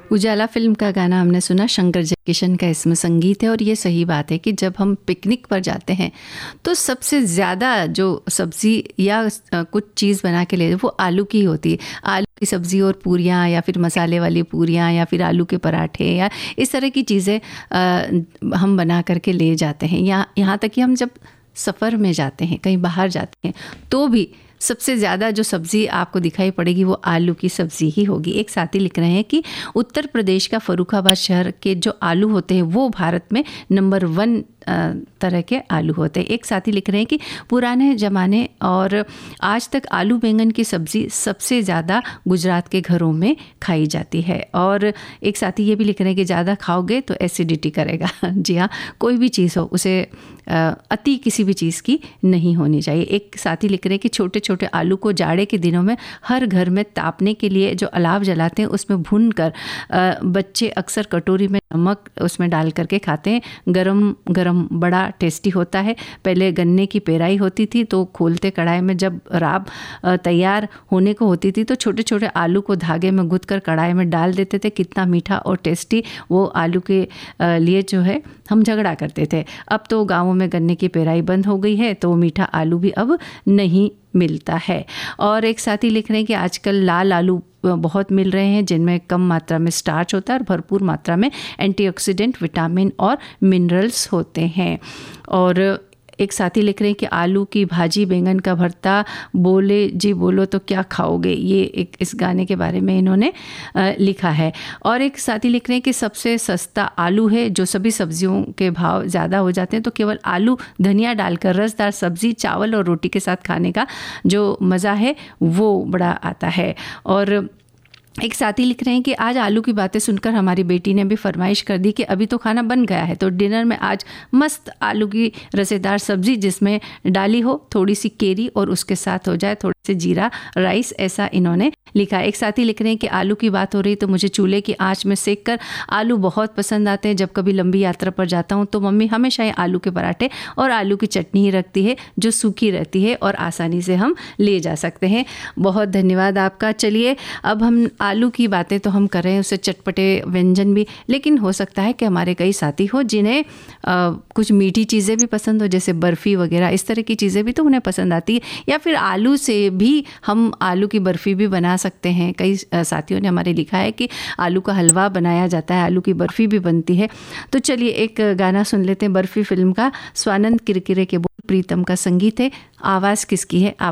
उजाला film का गाना हमने सुना, शंकर जयकिशन का इसमें संगीत है। और ये सही बात है कि जब हम पिकनिक पर जाते हैं तो सबसे ज़्यादा जो सब्ज़ी या कुछ चीज़ बना के ले वो आलू की होती है। आलू की सब्ज़ी और पूरियाँ या फिर मसाले वाली पूरियाँ या फिर आलू के पराठे या इस तरह की चीज़ें हम बना करके ले जाते हैं। यहाँ तक कि हम जब सफ़र में जाते हैं, कहीं बाहर जाते हैं, तो भी सबसे ज़्यादा जो सब्ज़ी आपको दिखाई पड़ेगी वो आलू की सब्ज़ी ही होगी। एक साथी लिख रहे हैं कि उत्तर प्रदेश का फर्रुखाबाद शहर के जो आलू होते हैं वो भारत में नंबर 1 तरह के आलू होते हैं। एक साथी लिख रहे हैं कि पुराने ज़माने और आज तक आलू बैंगन की सब्ज़ी सबसे ज़्यादा गुजरात के घरों में खाई जाती है। और एक साथी ये भी लिख रहे हैं कि ज़्यादा खाओगे तो एसिडिटी करेगा। जी हाँ, कोई भी चीज़ हो उसे अति किसी भी चीज़ की नहीं होनी चाहिए। एक साथी लिख रहे हैं कि छोटे छोटे आलू को जाड़े के दिनों में हर घर में तापने के लिए जो अलाव जलाते हैं उसमें भून कर बच्चे अक्सर कटोरी में नमक उसमें डाल करके खाते हैं। गरम गरम बड़ा टेस्टी होता है। पहले गन्ने की पेराई होती थी तो खोलते कढ़ाई में जब राब तैयार होने को होती थी तो छोटे छोटे आलू को धागे में गुंथ कर कढ़ाई में डाल देते थे। कितना मीठा और टेस्टी वो आलू के लिए जो है हम झगड़ा करते थे। अब तो गाँवों में गन्ने की पेराई बंद हो गई है तो मीठा आलू भी अब नहीं मिलता है। और एक साथी लिख रहे हैं कि आजकल लाल आलू बहुत मिल रहे हैं जिनमें कम मात्रा में स्टार्च होता है और भरपूर मात्रा में एंटीऑक्सीडेंट, विटामिन और मिनरल्स होते हैं। और एक साथी लिख रहे हैं कि आलू की भाजी, बैंगन का भरता, बोले जी बोलो तो क्या खाओगे, ये एक इस गाने के बारे में इन्होंने लिखा है। और एक साथी लिख रहे हैं कि सबसे सस्ता आलू है। जो सभी सब्जियों के भाव ज़्यादा हो जाते हैं तो केवल आलू धनिया डालकर रसदार सब्ज़ी चावल और रोटी के साथ खाने का जो मज़ा है वो बड़ा आता है। और एक साथी लिख रहे हैं कि आज आलू की बातें सुनकर हमारी बेटी ने भी फरमाइश कर दी कि अभी तो खाना बन गया है तो डिनर में आज मस्त आलू की रसेदार सब्ज़ी जिसमें डाली हो थोड़ी सी केरी और उसके साथ हो जाए थोड़े से जीरा राइस, ऐसा इन्होंने लिखा। एक साथी लिख रहे हैं कि आलू की बात हो रही तो मुझे चूल्हे की आंच में सेक कर आलू बहुत पसंद आते हैं। जब कभी लंबी यात्रा पर जाता हूँ तो मम्मी हमेशा ही आलू के पराठे और आलू की चटनी ही रखती है जो सूखी रहती है और आसानी से हम ले जा सकते हैं। बहुत धन्यवाद आपका। चलिए अब हम आलू की बातें तो हम कर रहे हैं, उससे चटपटे व्यंजन भी, लेकिन हो सकता है कि हमारे कई साथी हो जिन्हें कुछ मीठी चीज़ें भी पसंद हो, जैसे बर्फ़ी वगैरह, इस तरह की चीज़ें भी तो उन्हें पसंद आती है। या फिर आलू से भी हम आलू की बर्फ़ी भी बना सकते हैं। कई साथियों ने हमारे लिखा है कि आलू का हलवा बनाया जाता है, आलू की बर्फ़ी भी बनती है। तो चलिए एक गाना सुन लेते हैं बर्फ़ी फिल्म का। स्वानंद किरकिरे के बोल, प्रीतम का संगीत है, आवाज़ किसकी है आप